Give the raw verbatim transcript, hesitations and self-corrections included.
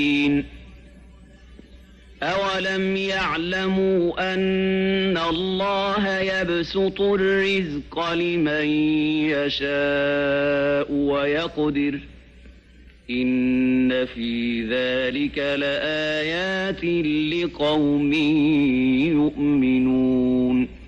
أولم يعلموا أن الله يبسط الرزق لمن يشاء ويقدر إن في ذلك لآيات لقوم يؤمنون.